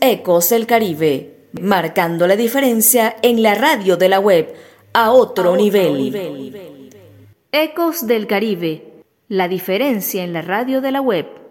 Ecos del Caribe, marcando la diferencia en la radio de la web a otro nivel. Ecos del Caribe, la diferencia en la radio de la web.